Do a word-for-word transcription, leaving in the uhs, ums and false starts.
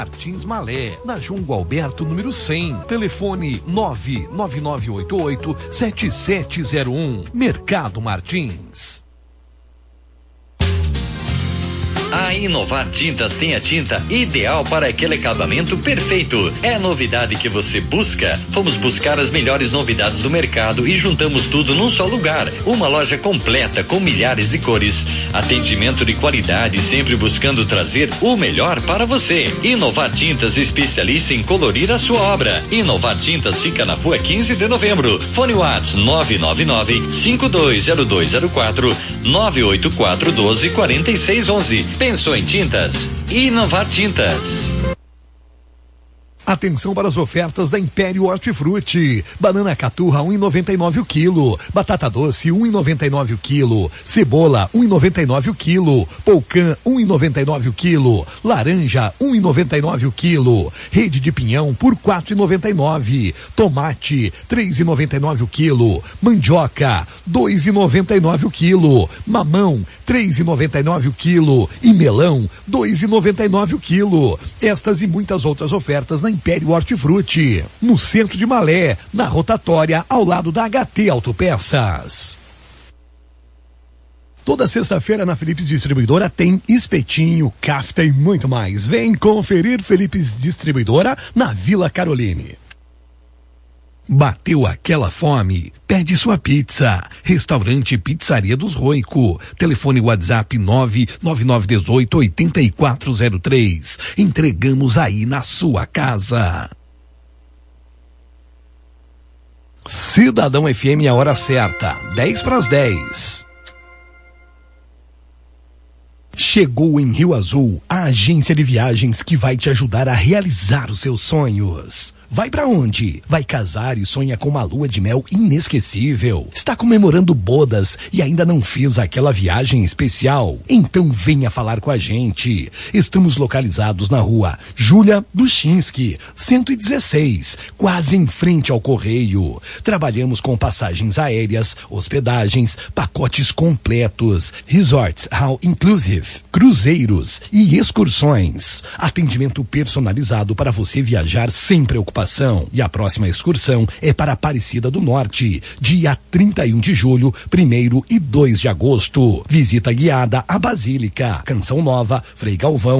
Martins Malé, na João Gualberto, número cem. Telefone nove nove nove oito oito sete sete zero um. Mercado Martins. A Inovar Tintas tem a tinta ideal para aquele acabamento perfeito. É a novidade que você busca? Fomos buscar as melhores novidades do mercado e juntamos tudo num só lugar. Uma loja completa com milhares de cores. Atendimento de qualidade, sempre buscando trazer o melhor para você. Inovar Tintas, especialista em colorir a sua obra. Inovar Tintas fica na rua quinze de novembro. Fone WhatsApp nove nove nove cinco dois zero dois zero quatro nove oito quatro um dois quatro seis um um. Pensou em tintas? Inovar Tintas. Atenção para as ofertas da Império Hortifruti. Banana caturra um e noventa e nove o quilo, batata doce um e noventa e nove o quilo, cebola um e noventa e nove o quilo, polcã um e noventa e nove o quilo, laranja um e noventa e nove o quilo, rede de pinhão por quatro e noventa e nove, tomate três e noventa e nove o quilo, mandioca dois e noventa e nove o quilo, mamão três e noventa e nove o quilo e melão dois e noventa e nove o quilo. Estas e muitas outras ofertas na Império Hortifruti, no centro de Malé, na rotatória ao lado da H T Autopeças. Toda sexta-feira na Philips Distribuidora tem espetinho, kafta e muito mais. Vem conferir Philips Distribuidora na Vila Caroline. Bateu aquela fome? Pede sua pizza. Restaurante Pizzaria dos Roico. Telefone WhatsApp nove nove nove um oito oito quatro zero três. Entregamos aí na sua casa. Cidadão F M, a hora certa, dez para as dez. Chegou em Rio Azul a agência de viagens que vai te ajudar a realizar os seus sonhos. Vai pra onde? Vai casar e sonha com uma lua de mel inesquecível? Está comemorando bodas e ainda não fez aquela viagem especial? Então venha falar com a gente. Estamos localizados na rua Júlia Duchinski, cento e dezesseis, quase em frente ao Correio. Trabalhamos com passagens aéreas, hospedagens, pacotes completos, resorts all inclusive, cruzeiros e excursões. Atendimento personalizado para você viajar sem preocupação. E a próxima excursão é para Aparecida do Norte, dia trinta e um de julho, primeiro e dois de agosto. Visita guiada à Basílica, Canção Nova, Frei Galvão,